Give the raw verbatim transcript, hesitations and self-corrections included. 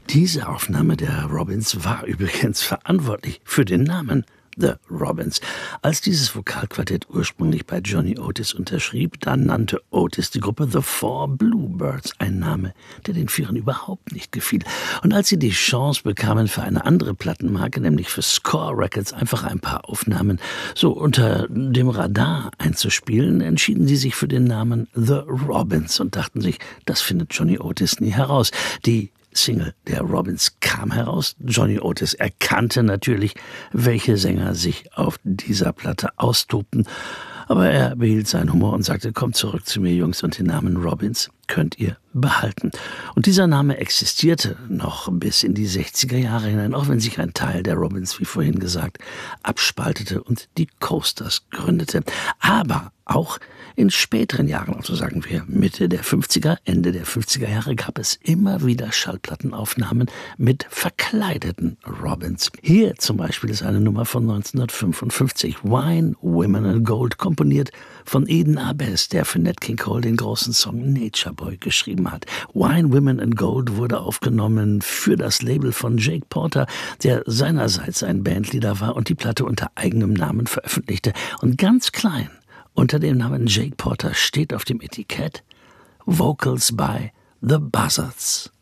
Diese Aufnahme der Robins war übrigens verantwortlich für den Namen The Robins. Als dieses Vokalquartett ursprünglich bei Johnny Otis unterschrieb, dann nannte Otis die Gruppe The Four Bluebirds, ein Name, der den Vieren überhaupt nicht gefiel. Und als sie die Chance bekamen, für eine andere Plattenmarke, nämlich für Score Records, einfach ein paar Aufnahmen so unter dem Radar einzuspielen, entschieden sie sich für den Namen The Robins und dachten sich, das findet Johnny Otis nie heraus. Die Single der Robins kam heraus. Johnny Otis erkannte natürlich, welche Sänger sich auf dieser Platte austobten. Aber er behielt seinen Humor und sagte, kommt zurück zu mir, Jungs, und den Namen Robins könnt ihr behalten. Und dieser Name existierte noch bis in die sechziger Jahre hinein, auch wenn sich ein Teil der Robins, wie vorhin gesagt, abspaltete und die Coasters gründete. Aber auch in späteren Jahren, also sagen wir Mitte der fünfziger, Ende der fünfziger Jahre, gab es immer wieder Schallplattenaufnahmen mit verkleideten Robins. Hier zum Beispiel ist eine Nummer von neunzehnhundertfünfundfünfzig, Wine, Women and Gold, komponiert von Eden Abes, der für Nat King Cole den großen Song Nature Boy geschrieben hat. Wine, Women and Gold wurde aufgenommen für das Label von Jake Porter, der seinerseits ein Bandleader war und die Platte unter eigenem Namen veröffentlichte. Und ganz klein unter dem Namen Jake Porter steht auf dem Etikett Vocals by The Buzzards.